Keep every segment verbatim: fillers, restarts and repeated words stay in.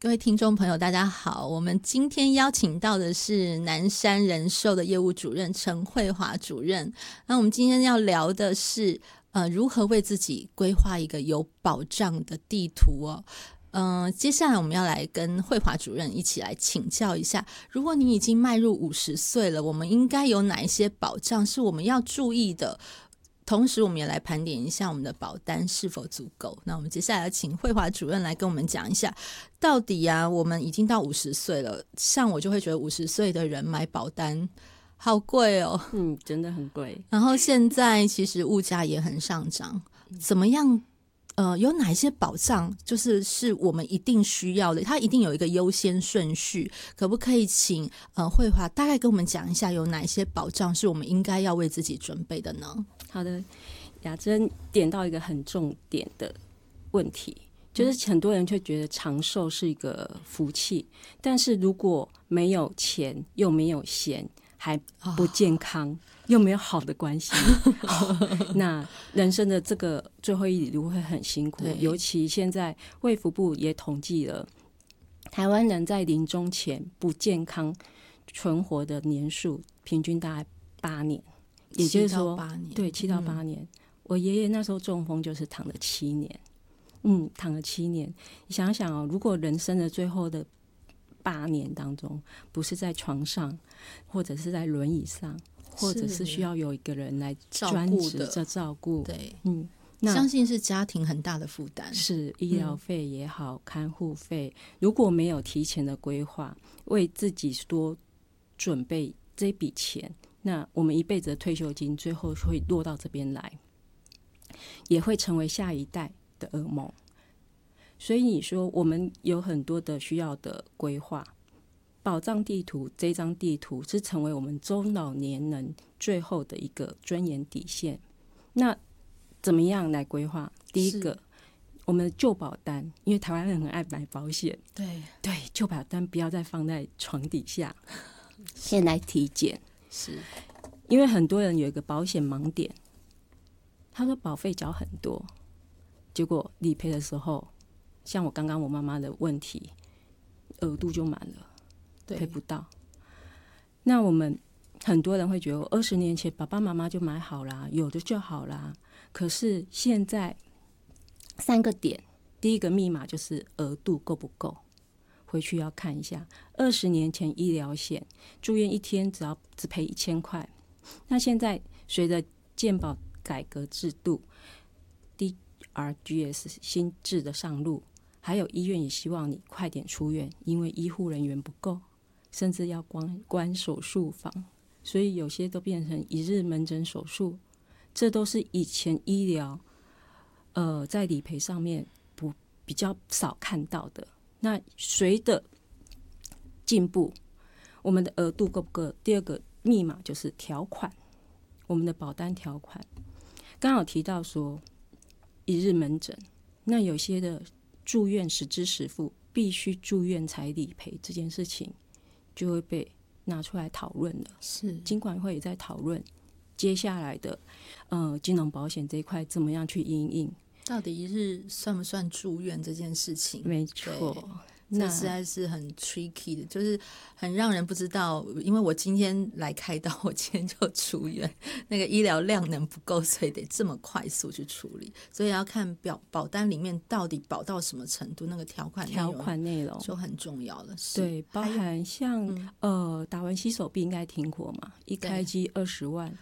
各位听众朋友大家好，我们今天邀请到的是南山人寿的业务主任陈慧华主任。那我们今天要聊的是呃，如何为自己规划一个有保障的地图哦。嗯、呃，接下来我们要来跟慧华主任一起来请教一下，如果你已经迈入五十岁了，我们应该有哪一些保障是我们要注意的？同时我们也来盘点一下我们的保单是否足够。那我们接下来请慧华主任来跟我们讲一下，到底啊我们已经到五十岁了，像我就会觉得五十岁的人买保单好贵哦， 嗯，真的很贵。 然后现在其实物价也很上涨，怎么样呃，有哪一些保障就是是我们一定需要的，它一定有一个优先顺序，可不可以请呃慧华大概跟我们讲一下有哪一些保障是我们应该要为自己准备的呢？ 好的，雅珍点到一个很重点的问题，就是很多人却觉得长寿是一个福气，但是如果没有钱又没有闲还不健康、哦、又没有好的关系、哦、那人生的这个最后一里路会很辛苦。尤其现在卫福部也统计了台湾人在临终前不健康存活的年数平均大概八年，也就是说对七到八年、嗯、我爷爷那时候中风就是躺了七年，嗯，躺了七年。你想想哦，如果人生的最后的八年当中不是在床上或者是在轮椅上，或者是需要有一个人来专职的照顾，对，嗯，那相信是家庭很大的负担， 是医疗费也好、嗯、看护费，如果没有提前的规划，为自己多准备这笔钱，那我们一辈子的退休金最后会落到这边来，也会成为下一代的噩梦。所以你说我们有很多的需要的规划，保障地图这张地图是成为我们中老年人最后的一个尊严底线。那怎么样来规划？第一个，我们的旧保单，因为台湾人很爱买保险， 对对，旧保单不要再放在床底下，先来体检。 是因为很多人有一个保险盲点，他说保费缴很多，结果理赔的时候，像我刚刚我妈妈的问题，额度就满了，赔不到。那我们很多人会觉得二十年前爸爸妈妈就买好啦，有的就好啦。可是现在三个点，第一个密码就是额度够不够，回去要看一下。二十年前医疗险住院一天只要只赔一千块，那现在随着健保改革制度 D R G S 新制的上路，还有医院也希望你快点出院，因为医护人员不够，甚至要关关手术房，所以有些都变成一日门诊手术，这都是以前医疗呃在理赔上面不比较少看到的。那随着进步，我们的额度够不够？第二个密码就是条款，我们的保单条款。刚好提到说一日门诊，那有些的住院实支实付，必须住院才理赔，这件事情就会被拿出来讨论了。 是， 金管会也在讨论接下来的呃金融保险这一块怎么样去因应。 到底一日算不算住院这件事情？ 没错， 这实在是很 tricky 的，就是很让人不知道。因为我今天来开刀，我今天就出院，那个医疗量能不够，所以得这么快速去处理。所以要看表保单里面到底保到什么程度，那个条款条款内容就很重要了。 对，包含像、嗯、呃打完洗手臂应该听过嘛？一开机二十万。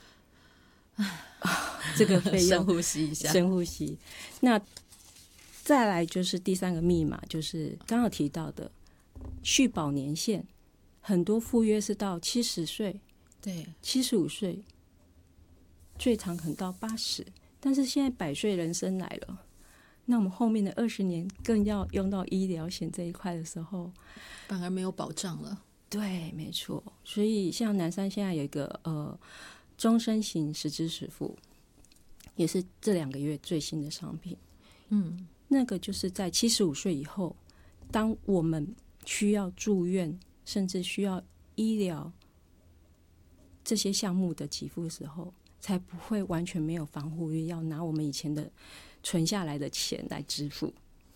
这个费用深呼吸一下， 深呼吸。那再来就是第三个密码，就是刚刚提到的续保年限，很多附约是到七十岁， 对， 七十五岁，最长可能到八十，但是现在百岁人生来了，那我们后面的二十年更要用到医疗险这一块的时候， 反而没有保障了。 对，没错。所以像南山现在有一个呃。终身型实支实付，也是这两个月最新的商品。嗯，那个就是在七十五岁以后，当我们需要住院，甚至需要医疗这些项目的给付的时候，才不会完全没有防护力，要拿我们以前的存下来的钱来支付。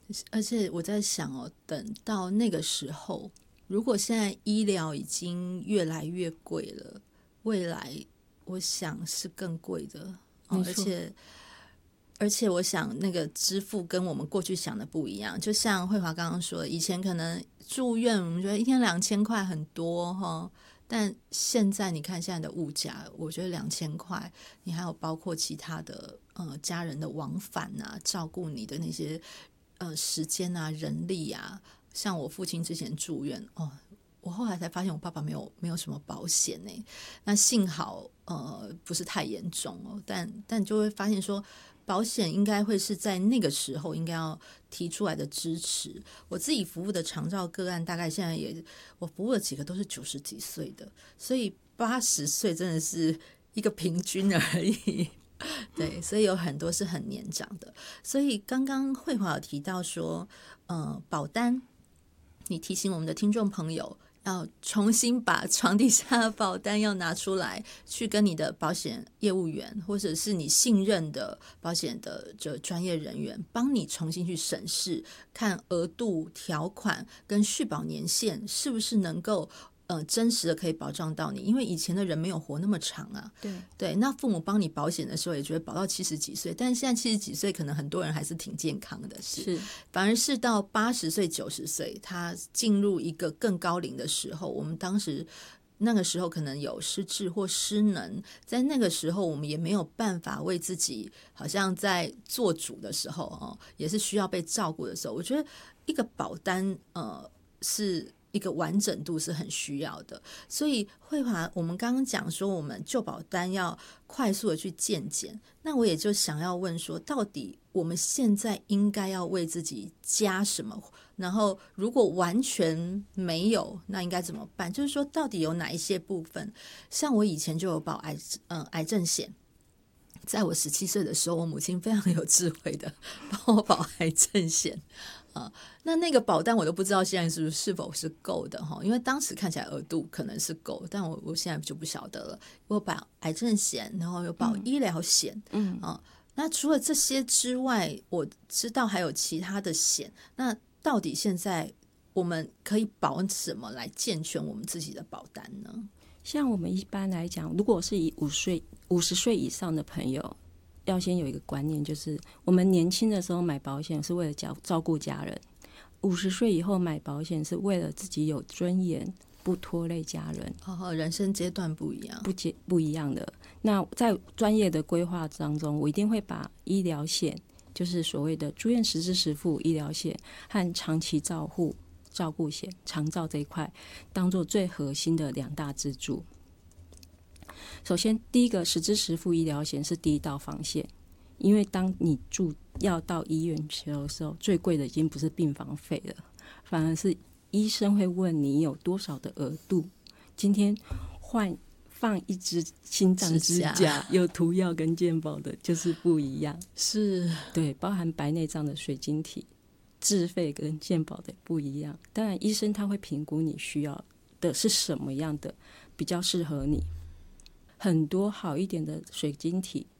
而且我在想哦，等到那个时候，如果现在医疗已经越来越贵了，未来我想是更贵的，哦、而且而且我想那个支付跟我们过去想的不一样。就像慧华刚刚说的，以前可能住院我们觉得一天两千块很多哈，但现在你看现在的物价，我觉得两千块，你还有包括其他的呃家人的往返啊，照顾你的那些呃时间啊、人力啊。像我父亲之前住院哦，我后来才发现我爸爸没有没有什么保险呢。那幸好呃不是太严重哦，但但就会发现说，保险应该会是在那个时候应该要提出来的支持。我自己服务的长照个案，大概现在也我服务的几个都是九十几岁的，所以八十岁真的是一个平均而已。对，所以有很多是很年长的。所以刚刚慧华有提到说，呃，保单，你提醒我们的听众朋友要重新把床底下的保单要拿出来，去跟你的保险业务员或者是你信任的保险的这专业人员帮你重新去审视，看额度、条款跟续保年限是不是能够呃，真实的可以保障到你。因为以前的人没有活那么长啊， 对对，那父母帮你保险的时候也觉得保到七十几岁，但是现在七十几岁可能很多人还是挺健康的，是, 是反而是到八十岁九十岁他进入一个更高龄的时候，我们当时那个时候可能有失智或失能，在那个时候我们也没有办法为自己好像在做主的时候、哦、也是需要被照顾的时候，我觉得一个保单呃是一个完整度是很需要的。所以慧华，我们刚刚讲说我们旧保单要快速的去健检，那我也就想要问说，到底我们现在应该要为自己加什么，然后如果完全没有，那应该怎么办？就是说到底有哪一些部分，像我以前就有保癌、呃、癌症险，在我十七岁的时候，我母亲非常有智慧的帮我保癌症险啊，那那个保单我都不知道现在是不是是否是够的哈，因为当时看起来额度可能是够，但我我现在就不晓得了。我保癌症险，然后有保医疗险，嗯啊，那除了这些之外，我知道还有其他的险，那到底现在我们可以保什么来健全我们自己的保单呢？ 像我们一般来讲，如果是以五岁五十岁以上的朋友，要先有一个观念，就是我们年轻的时候买保险是为了照顾家人，五十岁以后买保险是为了自己有尊严，不拖累家人。 哦，人生阶段不一样， 不不一样的。那在专业的规划当中，我一定会把医疗险，就是所谓的住院实支实付医疗险和长期照护照顾险长照这一块当做最核心的两大支柱。首先第一个实支实付医疗险是第一道防线，因为当你住要到医院去的时候，最贵的已经不是病房费了，反而是医生会问你有多少的额度，今天换放一支心脏支架有涂药跟健保的就是不一样， 是对，包含白内障的水晶体自费跟健保的不一样。当然医生他会评估你需要的是什么样的比较适合你，很多好一点的水晶体